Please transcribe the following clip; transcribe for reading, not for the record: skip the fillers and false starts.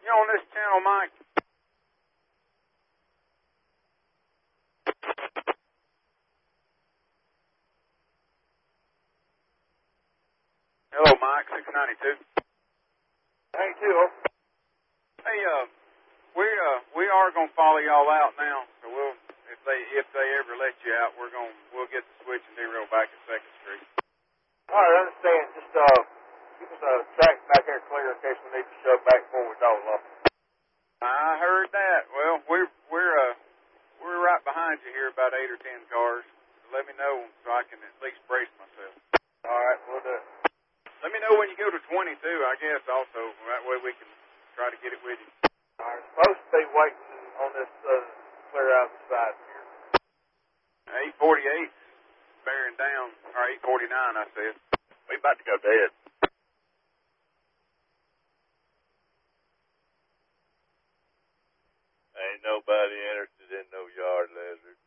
You on this channel, Mike? Hello, Mike, 692. Hey, too. Hey, we are gonna follow y'all out now. So if they ever let you out, we'll get the switch and derail back at 2nd Street. All right, I understand. Just keep us track back there clear in case we need to shove back before we double up. I heard that. Well, we're right behind you here, about 8 or 10 cars. Let me know so I can at least brace myself. All right, we'll do it. Let me know when you go to 22, I guess, also. That way we can try to get it with you. All right, supposed to be waiting on this clear out the side here. 848 bearing down, or 849, I said. We about to go dead. Ain't nobody interested in no yard lizard.